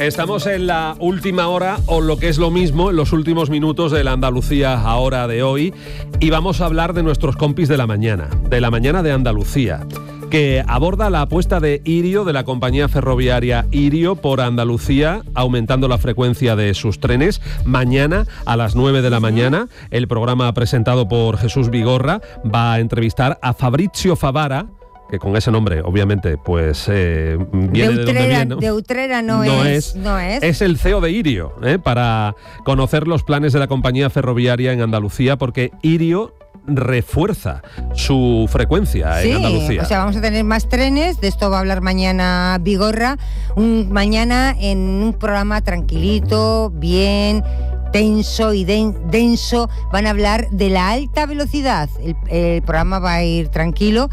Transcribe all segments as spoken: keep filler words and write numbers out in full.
Estamos en la última hora, o lo que es lo mismo, en los últimos minutos de la Andalucía Ahora de hoy, y vamos a hablar de nuestros compis de la mañana, de la mañana de Andalucía, que aborda la apuesta de Irio, de la compañía ferroviaria Irio, por Andalucía, aumentando la frecuencia de sus trenes. Mañana, a las nueve de la mañana, el programa presentado por Jesús Vigorra va a entrevistar a Fabrizio Favara, que con ese nombre, obviamente, pues eh, viene de, Utrera, de donde viene, ¿no? De Utrera no, no es, es. No es. Es el C E O de Irio, ¿eh? Para conocer los planes de la compañía ferroviaria en Andalucía, porque Irio refuerza su frecuencia sí, en Andalucía. O sea, vamos a tener más trenes, de esto va a hablar mañana Vigorra, un, mañana en un programa tranquilito, bien tenso y den, denso, van a hablar de la alta velocidad. El, el programa va a ir tranquilo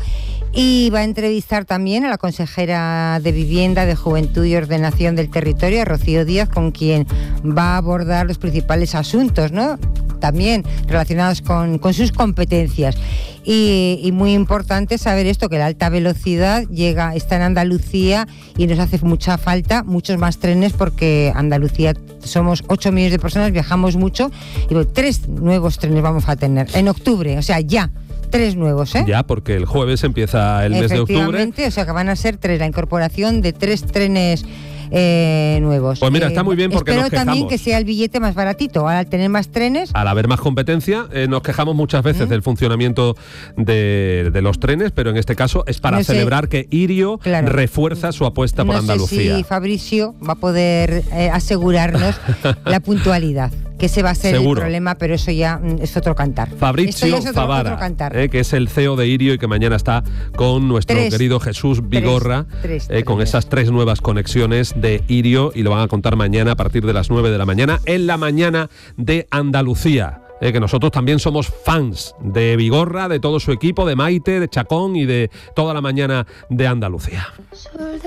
y va a entrevistar también a la consejera de Vivienda, de Juventud y Ordenación del Territorio, a Rocío Díaz, con quien va a abordar los principales asuntos, ¿no? También relacionados con, con sus competencias. Y, y muy importante saber esto, que la alta velocidad llega, está en Andalucía y nos hace mucha falta muchos más trenes, porque Andalucía somos ocho millones de personas, viajamos mucho, y bueno, tres nuevos trenes vamos a tener en octubre, o sea, ya. Tres nuevos, ¿eh? Ya, porque el jueves empieza el mes de octubre. Efectivamente, o sea que van a ser tres, la incorporación de tres trenes eh, nuevos. Pues mira, eh, está muy bien, porque espero nos quejamos. también que sea el billete más baratito. Al tener más trenes, al haber más competencia, eh, nos quejamos muchas veces ¿Mm? del funcionamiento de, de los trenes, pero en este caso es para no sé, celebrar que Irio claro, refuerza su apuesta por no Andalucía. No sé si Fabricio va a poder eh, asegurarnos la puntualidad, que ese va a ser Seguro. el problema, pero eso ya mm, es otro cantar. Fabrizio es otro, Favara, otro cantar. Eh, que es el C E O de Irio y que mañana está con nuestro tres, querido Jesús Vigorra, tres, tres, eh, con tres. esas tres nuevas conexiones de Irio, y lo van a contar mañana a partir de las nueve de la mañana, en la mañana de Andalucía. Eh, que nosotros también somos fans de Vigorra, de todo su equipo, de Maite, de Chacón y de toda la mañana de Andalucía.